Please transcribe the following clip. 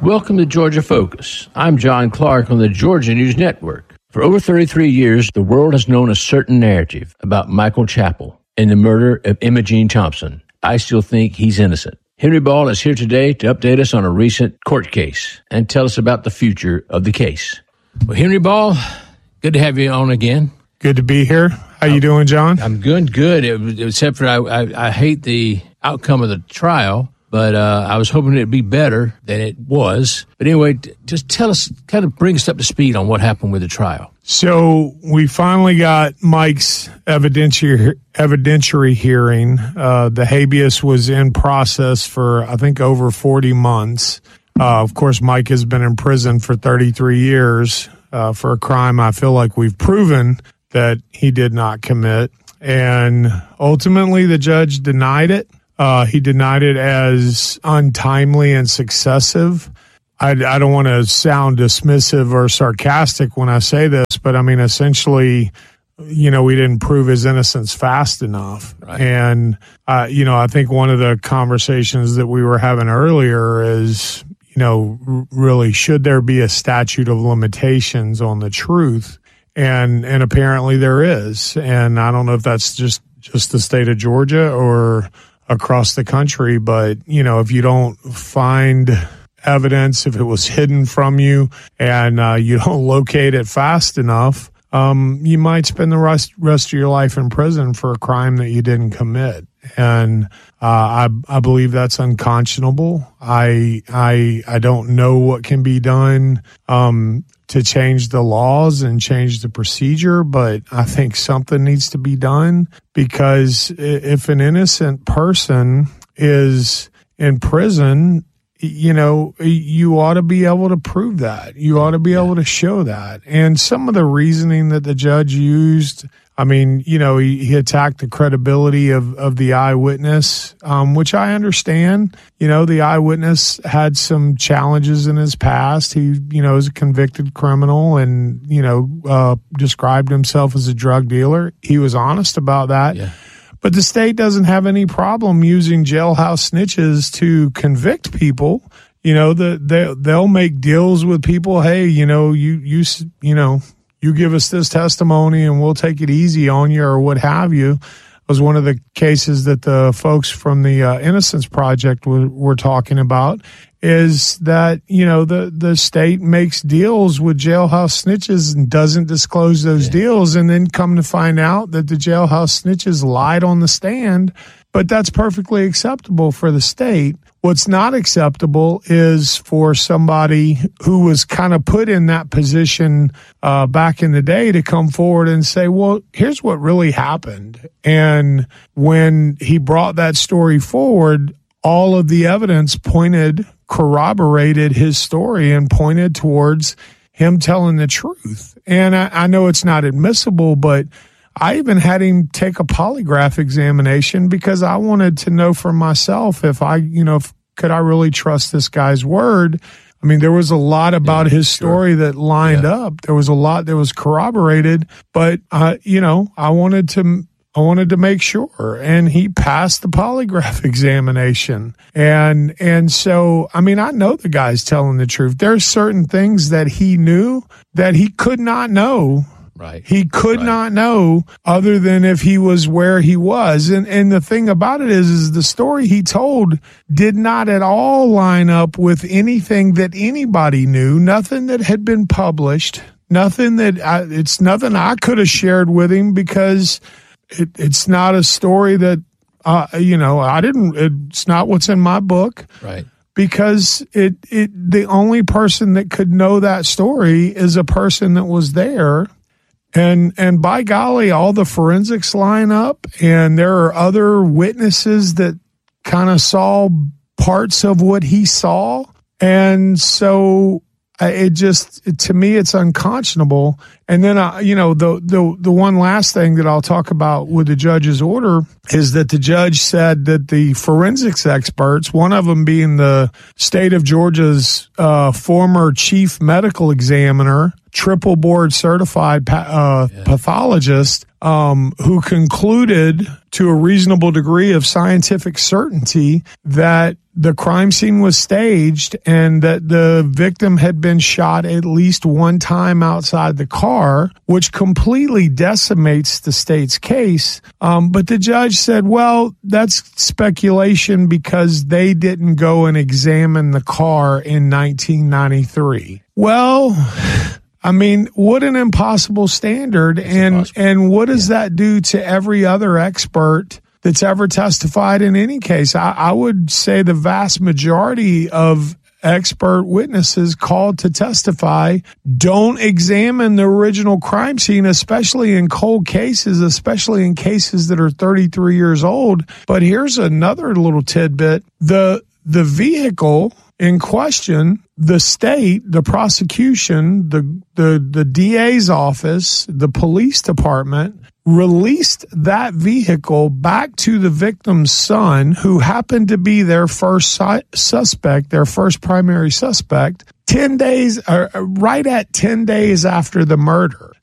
Welcome to Georgia Focus. I'm John Clark on the Georgia News Network. For over 33 years, the world has known a certain narrative about Michael Chappell and the murder of Emma Jean Thompson. I still think he's innocent. Henry Ball is here today to update us on a recent court case and tell us about the future of the case. Well, Henry Ball, good to have you on again. Good to be here. How you doing, John? I'm good. Except for I hate the outcome of the trial, but I was hoping it'd be better than it was. But anyway, just tell us, kind of bring us up to speed on what happened with the trial. So we finally got Mike's evidentiary hearing. The habeas was in process for, I think, over 40 months. Of course, Mike has been in prison for 33 years for a crime I feel like we've proven that he did not commit. And ultimately, the judge denied it. He denied it as untimely and successive. I don't want to sound dismissive or sarcastic when I say this, but I mean, essentially, we didn't prove his innocence fast enough. Right. And, I think one of the conversations that we were having earlier is, really, should there be a statute of limitations on the truth? And apparently there is. And I don't know if that's just the state of Georgia or across the country, but, if you don't find evidence, if it was hidden from you and you don't locate it fast enough, you might spend the rest of your life in prison for a crime that you didn't commit. And I believe that's unconscionable. I don't know what can be done to change the laws and change the procedure, but I think something needs to be done, because if an innocent person is in prison, you ought to be able to prove that. You ought to be able to show that. And some of the reasoning that the judge used, he attacked the credibility of the eyewitness, which I understand. The eyewitness had some challenges in his past. He, is a convicted criminal and, described himself as a drug dealer. He was honest about that. Yeah. But the state doesn't have any problem using jailhouse snitches to convict people. They'll make deals with people. Hey, you give us this testimony and we'll take it easy on you or what have you. It was one of the cases that the folks from the Innocence Project were talking about, is that, the state makes deals with jailhouse snitches and doesn't disclose those deals, and then come to find out that the jailhouse snitches lied on the stand. But that's perfectly acceptable for the state. What's not acceptable is for somebody who was kind of put in that position back in the day to come forward and say, well, here's what really happened. And when he brought that story forward, all of the evidence corroborated his story and pointed towards him telling the truth. And I know it's not admissible, but I even had him take a polygraph examination because I wanted to know for myself if could I really trust this guy's word? I mean, there was a lot about his story that lined up. There was a lot that was corroborated, but I wanted to make sure, and he passed the polygraph examination. And so, I mean, I know the guy's telling the truth. There's certain things that he knew that he could not know. Right. He could not know other than if he was where he was. And the thing about it is the story he told did not at all line up with anything that anybody knew, nothing that had been published, nothing that it's nothing I could have shared with him, because it's not a story that, it's not what's in my book. Right. Because the only person that could know that story is a person that was there. And by golly, all the forensics line up, and there are other witnesses that kind of saw parts of what he saw. And so to me, it's unconscionable. And then, the one last thing that I'll talk about with the judge's order is that the judge said that the forensics experts, one of them being the state of Georgia's former chief medical examiner, triple board certified pathologist, who concluded to a reasonable degree of scientific certainty that the crime scene was staged and that the victim had been shot at least one time outside the car, which completely decimates the state's case. But the judge said, well, that's speculation because they didn't go and examine the car in 1993. Well, I mean, what an impossible standard. And what does that do to every other expert that's ever testified in any case? I would say the vast majority of expert witnesses called to testify don't examine the original crime scene, especially in cold cases, especially in cases that are 33 years old. But here's another little tidbit. The vehicle in question, the state, the prosecution, the DA's office, the police department released that vehicle back to the victim's son, who happened to be their first suspect, their first primary suspect, 10 days, right at 10 days after the murder.